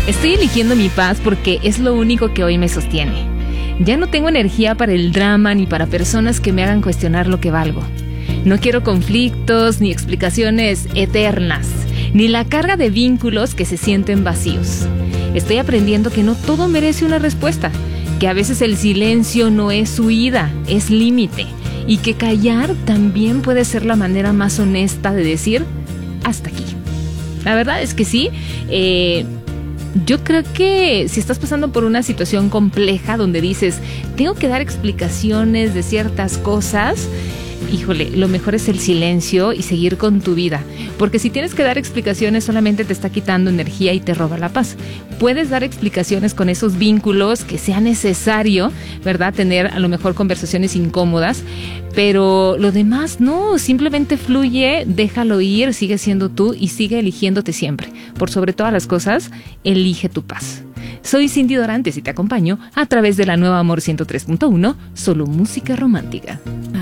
Estoy eligiendo mi paz porque es lo único que hoy me sostiene. Ya no tengo energía para el drama ni para personas que me hagan cuestionar lo que valgo. No quiero conflictos ni explicaciones eternas, ni la carga de vínculos que se sienten vacíos. Estoy aprendiendo que no todo merece una respuesta, que a veces el silencio no es huida, es límite, y que callar también puede ser la manera más honesta de decir hasta aquí. La verdad es que sí. Yo creo que si estás pasando por una situación compleja donde dices, tengo que dar explicaciones de ciertas cosas, híjole, lo mejor es el silencio y seguir con tu vida. Porque si tienes que dar explicaciones solamente te está quitando energía y te roba la paz. Puedes dar explicaciones con esos vínculos que sea necesario, ¿verdad? Tener a lo mejor conversaciones incómodas, pero lo demás no, simplemente fluye, déjalo ir, sigue siendo tú y sigue eligiéndote siempre. Por sobre todas las cosas, elige tu paz. Soy Cindy Dorantes y te acompaño a través de la nueva Amor 103.1, solo música romántica.